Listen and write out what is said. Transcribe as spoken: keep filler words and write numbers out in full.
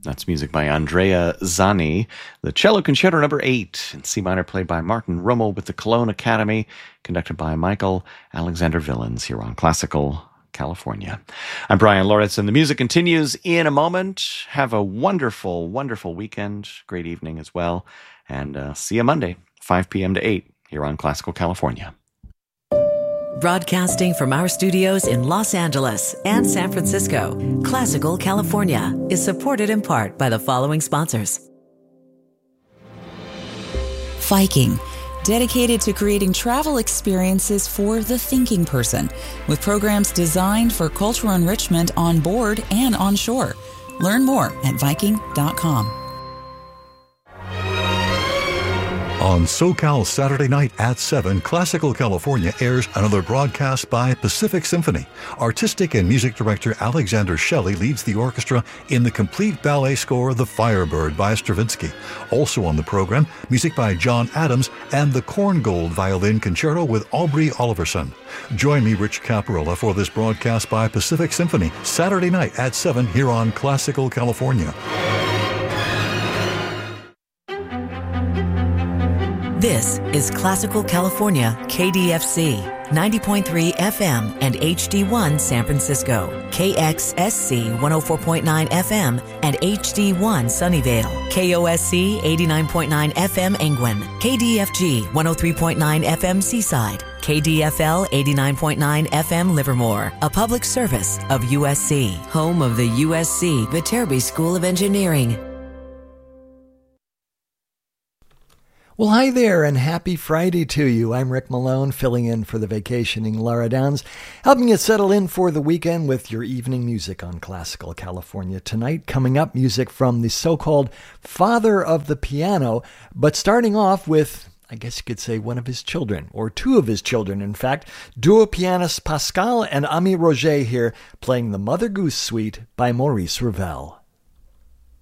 That's music by Andrea Zani. The Cello Concerto number eight in C minor, played by Martin Rummel with the Cologne Academy, conducted by Michael Alexander Villens here on Classical California. I'm Brian Loritz, and the music continues in a moment. Have a wonderful, wonderful weekend. Great evening as well. And uh, see you Monday, five p.m. to eight here on Classical California. Broadcasting from our studios in Los Angeles and San Francisco, Classical California is supported in part by the following sponsors. Viking, dedicated to creating travel experiences for the thinking person, with programs designed for cultural enrichment on board and on shore. Learn more at Viking dot com. On SoCal Saturday night at seven, Classical California airs another broadcast by Pacific Symphony. Artistic and music director Alexander Shelley leads the orchestra in the complete ballet score The Firebird by Stravinsky. Also on the program, music by John Adams and the Korngold Violin Concerto with Aubrey Oliverson. Join me, Rich Caparola, for this broadcast by Pacific Symphony, Saturday night at seven here on Classical California. This is Classical California, K D F C, ninety point three F M and H D one San Francisco, K X S C one oh four point nine F M and H D one Sunnyvale, K O S C eighty-nine point nine F M Angwin, K D F G one oh three point nine F M Seaside, K D F L eighty-nine point nine F M Livermore, a public service of U S C, home of the U S C Viterbi School of Engineering. Well, hi there, and happy Friday to you. I'm Rick Malone, filling in for the vacationing Laura Downs, helping you settle in for the weekend with your evening music on Classical California. Tonight, coming up, music from the so-called father of the piano, but starting off with, I guess you could say, one of his children, or two of his children, in fact, duo pianists Pascal and Ami Roger here, playing the Mother Goose Suite by Maurice Ravel.